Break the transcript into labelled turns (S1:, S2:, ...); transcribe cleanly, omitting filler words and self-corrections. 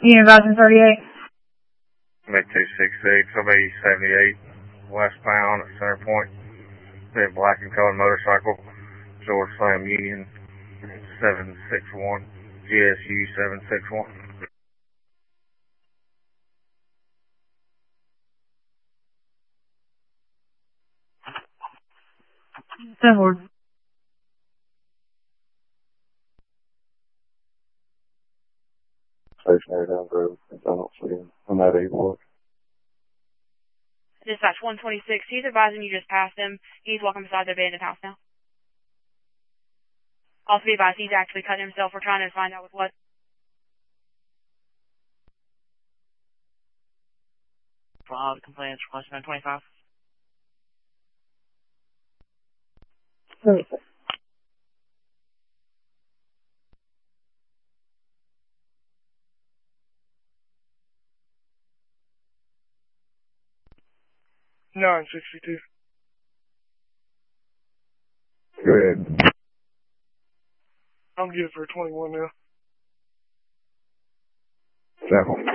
S1: Unit Rising 38.
S2: Mid 266, I'll be 78 westbound at Center Point. Be a black and colored motorcycle. George Slam Union 761. GSU 761.
S1: Forward.
S3: Stationary down the road. I don't see him. I'm at 8
S4: Dispatch 126, he's advising you just passed him. He's walking beside the abandoned house now. Also be advised, he's actually cutting himself. We're trying to find out with what.
S5: File the complaints, request 925.
S1: 36.
S6: $962.
S3: Go ahead.
S6: I'm good for 21 now.
S3: Sample.